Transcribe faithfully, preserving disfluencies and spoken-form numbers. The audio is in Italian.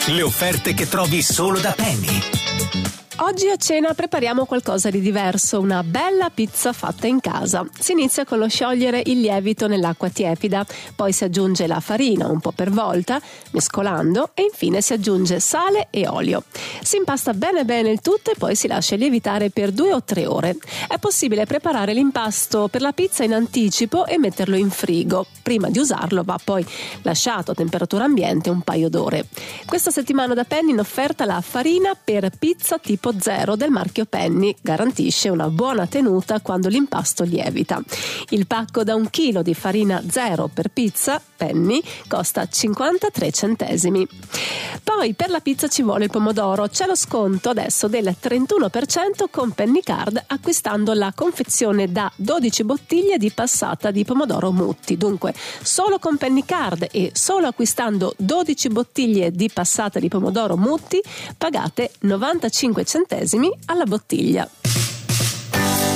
Le offerte che trovi solo da Penny. Oggi a cena prepariamo qualcosa di diverso, una bella pizza fatta in casa. Si inizia con lo sciogliere il lievito nell'acqua tiepida, poi si aggiunge la farina un po' per volta, mescolando, e infine si aggiunge sale e olio. Si impasta bene bene il tutto e poi si lascia lievitare per due o tre ore. È possibile preparare l'impasto per la pizza in anticipo e metterlo in frigo. Prima di usarlo va poi lasciato a temperatura ambiente un paio d'ore. Questa settimana da Penny in offerta la farina per pizza tipo zero del marchio Penny, garantisce una buona tenuta quando l'impasto lievita. Il pacco da un chilo di farina zero per pizza Penny costa cinquantatré centesimi. Poi per la pizza ci vuole il pomodoro, c'è lo sconto adesso del trentuno per cento con Penny Card acquistando la confezione da dodici bottiglie di passata di pomodoro Mutti. Dunque solo con Penny Card e solo acquistando dodici bottiglie di passata di pomodoro Mutti pagate novantacinque centesimi alla bottiglia.